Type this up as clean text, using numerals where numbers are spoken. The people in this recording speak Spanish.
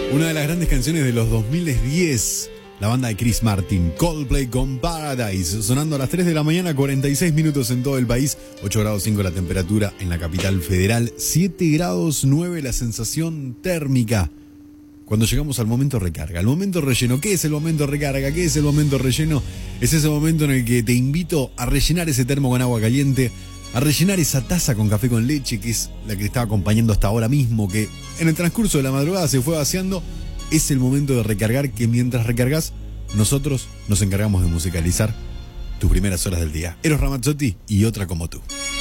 Una de las grandes canciones de los 2010, la banda de Chris Martin, Coldplay con Paradise, sonando a las 3 de la mañana, 46 minutos en todo el país, 8 grados 5 la temperatura en la capital federal, 7 grados 9 la sensación térmica. Cuando llegamos al momento recarga, al momento relleno. ¿Qué es el momento recarga? ¿Qué es el momento relleno? Es ese momento en el que te invito a rellenar ese termo con agua caliente, a rellenar esa taza con café con leche, que es la que te estaba acompañando hasta ahora mismo, que en el transcurso de la madrugada se fue vaciando. Es el momento de recargar, que mientras recargas, nosotros nos encargamos de musicalizar tus primeras horas del día. Eros Ramazzotti y Otra como tú.